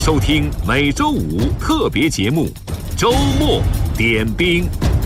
收听每周五特别节目《周末点兵》。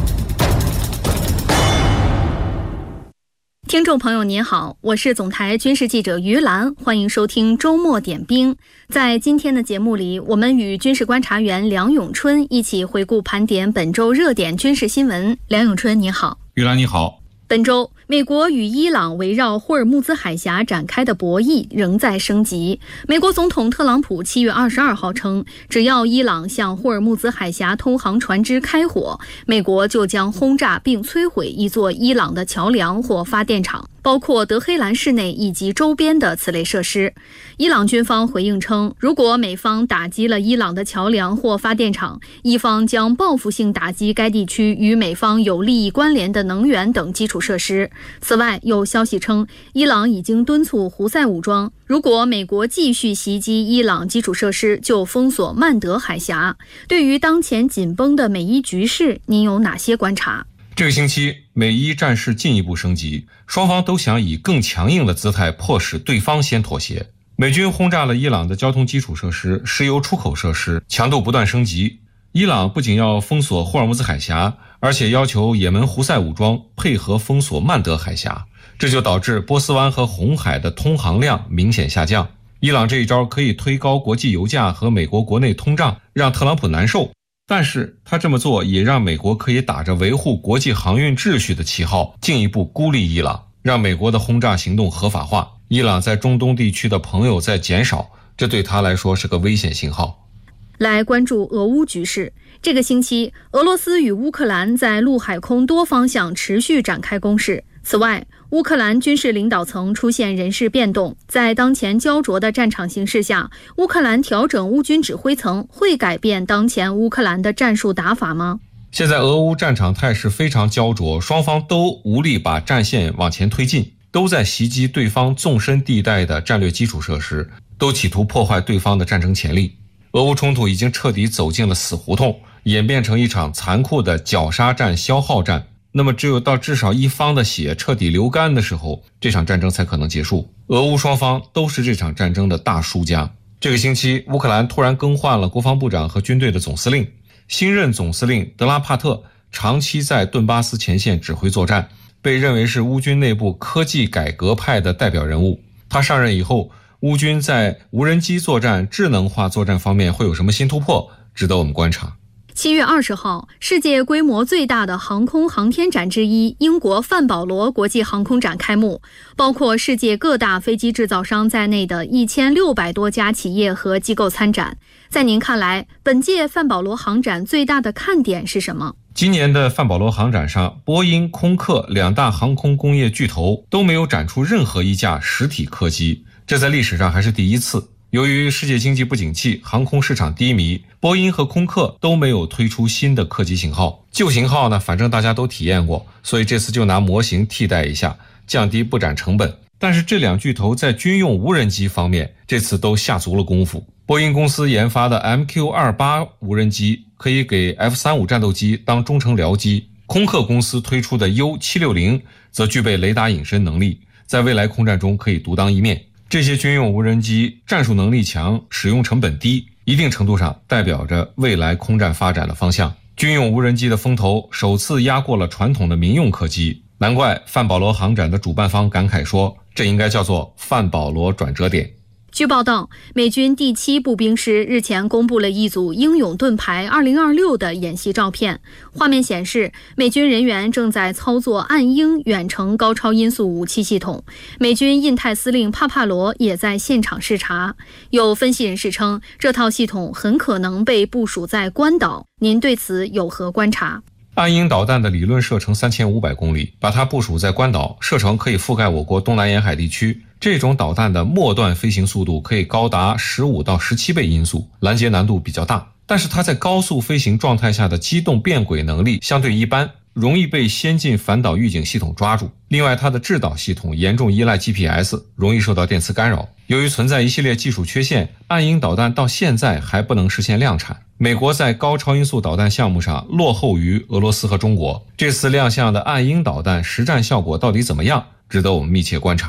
听众朋友您好，我是总台军事记者于兰，欢迎收听周末点兵。在今天的节目里，我们与军事观察员梁永春一起回顾盘点本周热点军事新闻。梁永春你好。 于兰你好。 本周，美国与伊朗围绕霍尔木兹海峡展开的博弈仍在升级。美国总统特朗普7月22号称，只要伊朗向霍尔木兹海峡通航船只开火，美国就将轰炸并摧毁一座伊朗的桥梁或发电厂，包括德黑兰市内以及周边的此类设施。伊朗军方回应称，如果美方打击了伊朗的桥梁或发电厂，伊方将报复性打击该地区与美方有利益关联的能源等基础设施。此外，有消息称，伊朗已经敦促胡塞武装，如果美国继续袭击伊朗基础设施，就封锁曼德海峡。对于当前紧绷的美伊局势，您有哪些观察？ 这个星期，美伊战事进一步升级，双方都想以更强硬的姿态迫使对方先妥协。美军轰炸了伊朗的交通基础设施、石油出口设施，强度不断升级。伊朗不仅要封锁霍尔木兹海峡，而且要求也门胡塞武装配合封锁曼德海峡，这就导致波斯湾和红海的通航量明显下降。伊朗这一招可以推高国际油价和美国国内通胀，让特朗普难受。但是他这么做也让美国可以打着维护国际航运秩序的旗号，进一步孤立伊朗，让美国的轰炸行动合法化。伊朗在中东地区的朋友在减少，这对他来说是个危险信号。 来关注俄乌局势。这个星期，俄罗斯与乌克兰在陆海空多方向持续展开攻势。此外，乌克兰军事领导层出现人事变动，在当前焦灼的战场形势下，乌克兰调整乌军指挥层会改变当前乌克兰的战术打法吗？ 现在俄乌战场态势非常焦灼，双方都无力把战线往前推进，都在袭击对方纵深地带的战略基础设施，都企图破坏对方的战争潜力。俄乌冲突已经彻底走进了死胡同，演变成一场残酷的绞杀战、消耗战。那么只有到至少一方的血彻底流干的时候，这场战争才可能结束。俄乌双方都是这场战争的大输家。这个星期，乌克兰突然更换了国防部长和军队的总司令。新任总司令德拉帕特长期在顿巴斯前线指挥作战，被认为是乌军内部科技改革派的代表人物。他上任以后，乌军在无人机作战、智能化作战方面会有什么新突破，值得我们观察。 7月20号，世界规模最大的航空航天展之一英国范保罗国际航空展开幕，包括世界各大飞机制造商在内的1600多家企业和机构参展。在您看来，本届范保罗航展最大的看点是什么？ 今年的范保罗航展上，波音、空客两大航空工业巨头都没有展出任何一架实体客机，这在历史上还是第一次。由于世界经济不景气，航空市场低迷，波音和空客都没有推出新的客机型号。旧型号呢，反正大家都体验过，所以这次就拿模型替代一下，降低布展成本。但是这两巨头在军用无人机方面，这次都下足了功夫。波音公司研发的 MQ-28 无人机可以给 F-35 战斗机当中程僚机，空客公司推出的 U-760 则具备雷达隐身能力，在未来空战中可以独当一面。这些军用无人机战术能力强，使用成本低，一定程度上代表着未来空战发展的方向。军用无人机的风头首次压过了传统的民用客机，难怪范保罗航展的主办方感慨说，这应该叫做范保罗转折点。 据报道，美军第7步兵师日前公布了一组英勇盾牌2026的演习照片。画面显示，美军人员正在操作暗鹰远程高超音速武器系统。美军印太司令帕帕罗也在现场视察。有分析人士称，这套系统很可能被部署在关岛。您对此有何观察？ 暗鹰导弹的理论射程3500公里，把它部署在关岛，射程可以覆盖我国东南沿海地区。这种导弹的末段飞行速度可以高达15到17倍音速，拦截难度比较大。但是它在高速飞行状态下的机动变轨能力相对一般，容易被先进反导预警系统抓住。另外，它的制导系统严重依赖 GPS， 容易受到电磁干扰。由于存在一系列技术缺陷，暗鹰导弹到现在还不能实现量产。美国在高超音速导弹项目上落后于俄罗斯和中国。这次亮相的暗鹰导弹实战效果到底怎么样，值得我们密切观察。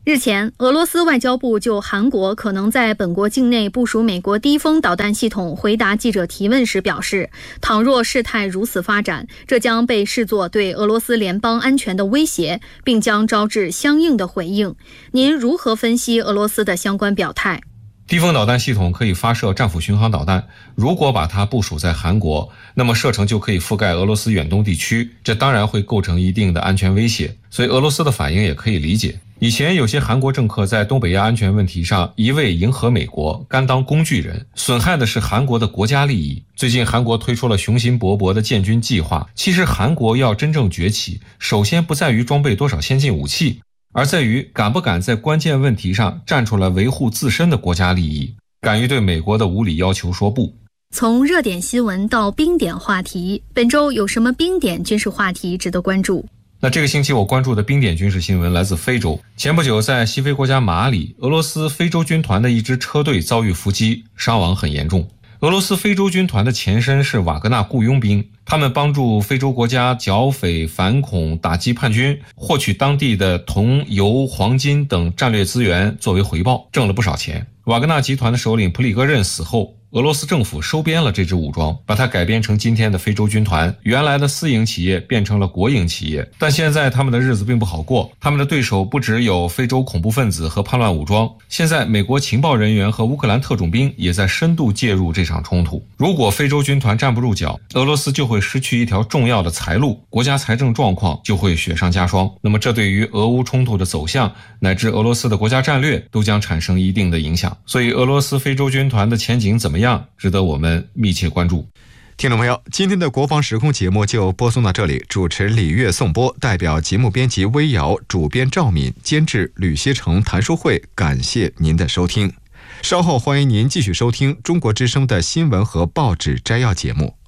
日前，俄罗斯外交部就韩国可能在本国境内部署美国低风导弹系统回答记者提问时表示，倘若事态如此发展，这将被视作对俄罗斯联邦安全的威胁，并将招致相应的回应。您如何分析俄罗斯的相关表态？ 低风导弹系统可以发射战斧巡航导弹，如果把它部署在韩国，那么射程就可以覆盖俄罗斯远东地区，这当然会构成一定的安全威胁，所以俄罗斯的反应也可以理解。以前有些韩国政客在东北亚安全问题上一味迎合美国，甘当工具人，损害的是韩国的国家利益。最近韩国推出了雄心勃勃的建军计划，其实韩国要真正崛起，首先不在于装备多少先进武器，而在于敢不敢在关键问题上站出来维护自身的国家利益，敢于对美国的无理要求说不。 从热点新闻到冰点话题，本周有什么冰点军事话题值得关注？ 那这个星期我关注的冰点军事新闻来自非洲。前不久在西非国家马里，俄罗斯非洲军团的一支车队遭遇伏击，伤亡很严重。俄罗斯非洲军团的前身是瓦格纳雇佣兵，他们帮助非洲国家剿匪、反恐、打击叛军，获取当地的铜、油、黄金等战略资源作为回报，挣了不少钱。瓦格纳集团的首领普里戈任死后，俄罗斯政府收编了这支武装，把它改编成今天的非洲军团，原来的私营企业变成了国营企业。但现在他们的日子并不好过，他们的对手不只有非洲恐怖分子和叛乱武装，现在美国情报人员和乌克兰特种兵也在深度介入这场冲突。如果非洲军团站不住脚，俄罗斯就会失去一条重要的财路，国家财政状况就会雪上加霜。那么这对于俄乌冲突的走向乃至俄罗斯的国家战略都将产生一定的影响。所以俄罗斯非洲军团的前景怎么样，值得我们密切关注。 听众朋友，今天的国防时空节目就播送到这里，主持李月颂播，代表节目编辑微瑶，主编赵敏，监制吕锡成、谭淑慧，感谢您的收听。稍后欢迎您继续收听中国之声的新闻和报纸摘要节目。